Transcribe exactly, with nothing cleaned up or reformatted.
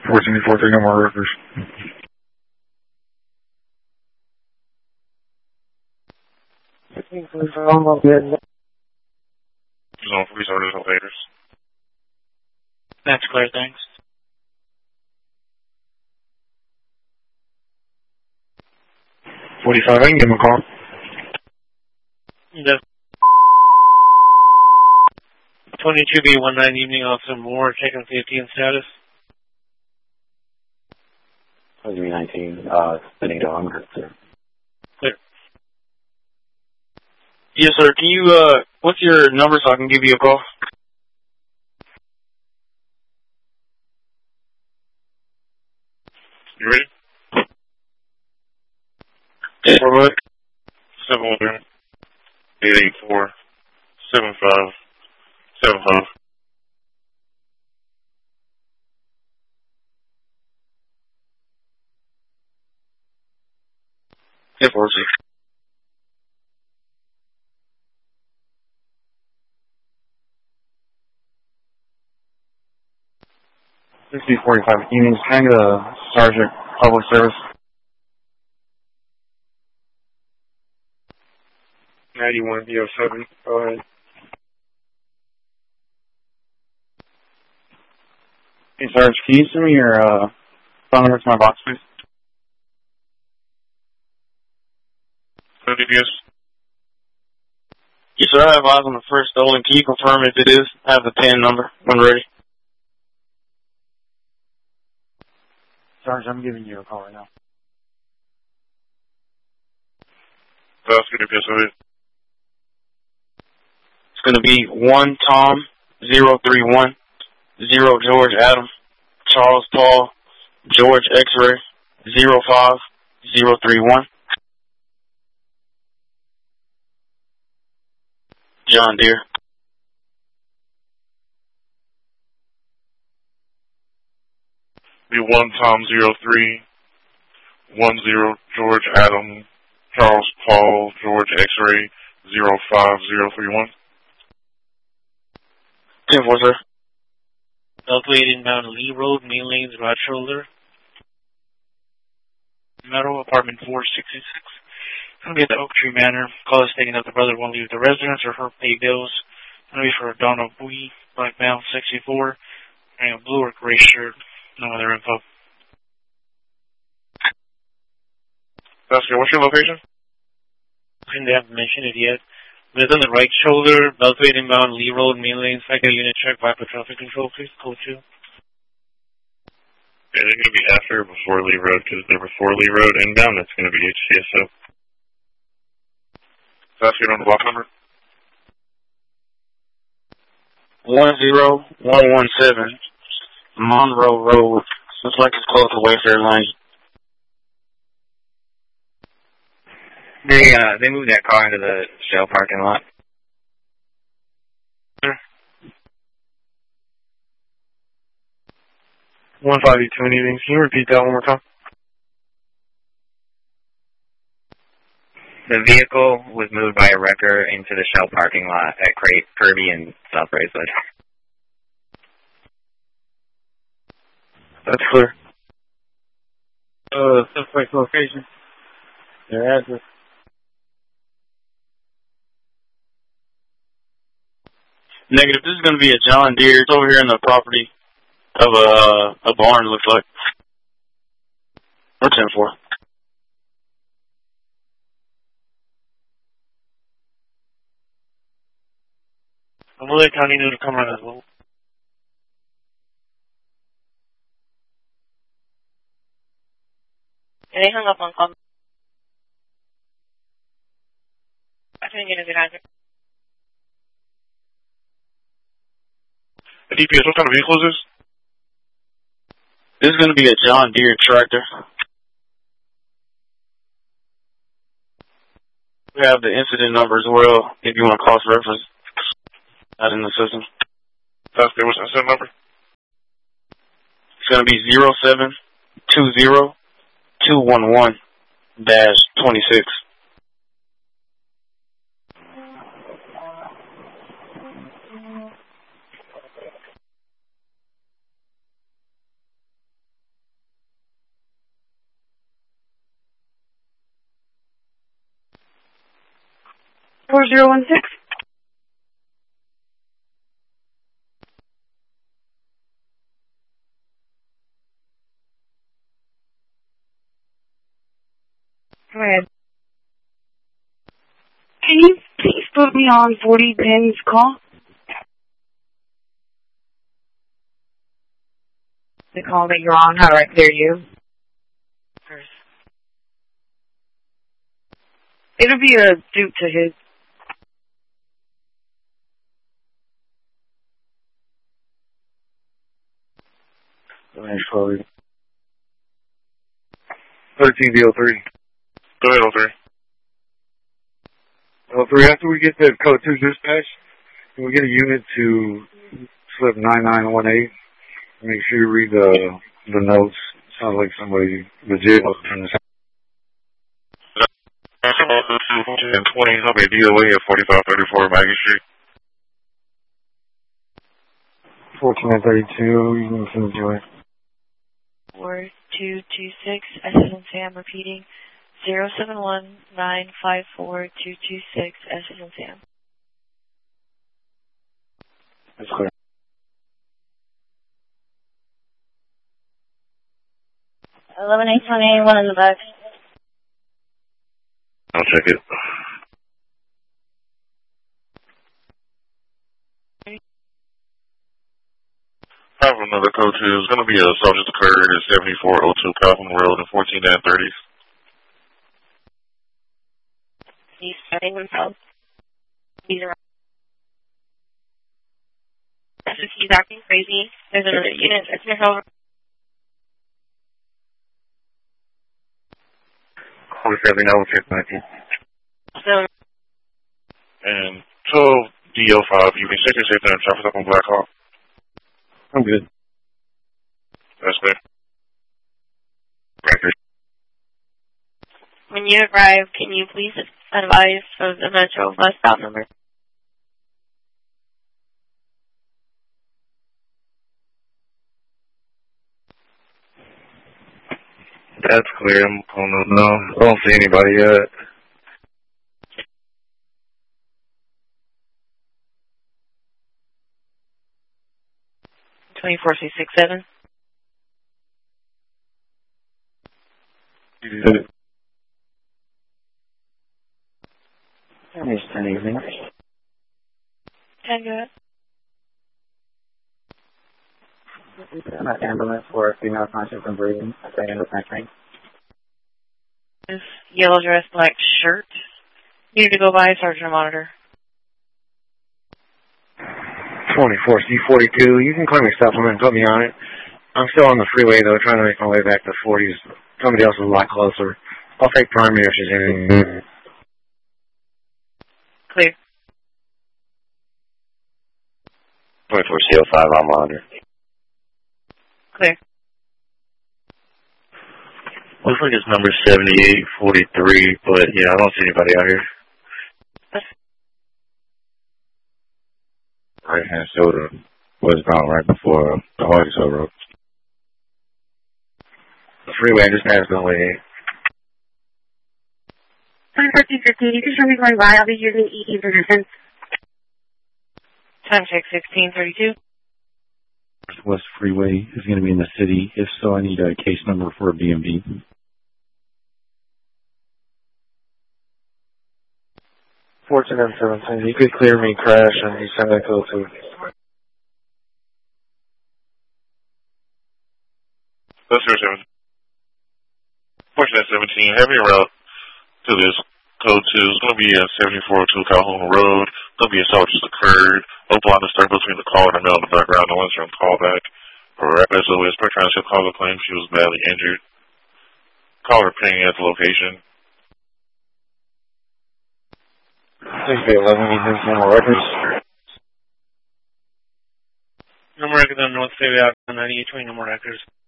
fourteen four three, no more Rutgers. fifteen forty-five, I'll be at Zone three, starters, elevators. That's clear, thanks. forty-five, I can give him a call. The twenty-two B nineteen evening, Officer Moore, checking safety and status. twenty-two B nineteen, uh, spinning to Hunger, sir. Clear. Yes, sir. Can you, uh, what's your number so I can give you a call? You ready? For what? seven one three, eight eight four, seven five seven five. Yeah, four six. sixty forty-five, evenings, hang the Sergeant, Public Service. ninety-one B oh seven, go ahead. Hey, Sarge, can you send me your, uh, phone number to my box, please? No D P S? Yes, sir. I have eyes on the first stolen. Can you confirm if it is? I have the P I N number when ready. Sarge, I'm giving you a call right now. That's good D P S, go ahead. It's going to be one Tom zero three one zero George Adam Charles Paul George X-ray zero five zero three one. John Deere. Be one Tom zero three one zero George Adam Charles Paul George X-ray zero five zero three one. ten four, sir. Beltway inbound Lee Road, main lanes, right shoulder. Metal, apartment four sixty-six. Gonna be at the Oak Tree Manor. Call is stating that the brother won't leave the residence or her pay bills. Gonna be for Donna Bui, black male, sixty-four, wearing a blue or gray shirt. No other info. That's good. What's your location? I think they haven't mentioned it yet. But it's on the right shoulder, Beltway inbound Lee Road, main lanes. I got a unit check, Viper traffic control, please. Code two. Yeah, they're going to be after or before Lee Road, because they're before Lee Road inbound, that's going to be H C S O. That's good on the block number? one zero one one seven, Monroe Road. Looks like it's close to Wayfair Line. They, uh, they moved that car into the Shell parking lot. Sure. one five two anything. Can you repeat that one more time? The vehicle was moved by a wrecker into the Shell parking lot at Cra- Kirby and South Bracewood. That's clear. Uh, suspect location. Their address. Negative. This is going to be a John Deere. It's over here in the property of a a barn. Looks like. Or ten four. Willard County knew to come around as well. And they hung up on call. I couldn't get a good answer. D P S, what kind of vehicle is this? This is going to be a John Deere tractor. We have the incident number as well, if you want to cross-reference that in the system. That's good. What's the incident number? It's going to be zero seven two zero two one one dash twenty-six. four zero one six. Go ahead. Can you please put me on forty pins call? The call that you're on, how do I clear you? It'll be a dupe to his. Slowly. thirteen D O three. Go ahead, O three. O three, after we get the code two dispatch, can we get a unit to slip nine nine one eight? Make sure you read the the notes. Sounds like somebody legit was trying to And twenty, help me D O A at forty-five thirty-four Maggie Street. fourteen and thirty-two, you can send it to it. four two two six, S is in Sam, repeating, zero seven one nine five four two two six, S is in Sam. That's clear. eleven eight twenty, one in the box. I'll check it. I have another code two. It's going to be a subject occurred at seventy-four oh two Calhoun Road in fourteen and thirties. He's starting himself. He's around. He's acting crazy. There's another unit that's near over. Call seven oh six nineteen. So, And twelve D O five, you can check your safe and traffic up on Black Hawk. I'm good. That's clear. Record. when you arrive, can you please advise of the Metro bus stop number? That's clear. I'm calling them now. I don't see anybody yet. twenty-four six six seven. I missed anything. Can go. I'm at ambulance for female conscious and breathing. I say under pancreas. Yellow dress, black shirt. Needed to go by Sergeant Monitor. twenty-four C forty-two. You can claim a supplement and put me on it. I'm still on the freeway, though, trying to make my way back to forties. Somebody else is a lot closer. I'll take primary if she's anything. Clear. twenty-four C oh five, I'm monitor. Clear. Looks like it's number seventy-eight forty-three, but yeah, I don't see anybody out here. Right hand shoulder was gone right before the Hardy Hill Road. The freeway just passed the way. Time fourteen fifteen, you can show me going by. I'll be using E E position. Time check sixteen thirty-two. West Freeway is going to be in the city. If so, I need a case number for a B M V. fourteen and seventeen, you could clear me crash and you send that code to. That's zero seven. fourteen and seventeen, heavy route to this code two is going to be at seventy-four oh two Calhoun Road. There'll be a assault just occurred. Open line to start between the caller and the male in the background. No one's from callback. S O S per transit caller claims she was badly injured. Caller pinging at the location. six eleven, you need some more records. No more records on North City, ninety-eight twenty, no more records.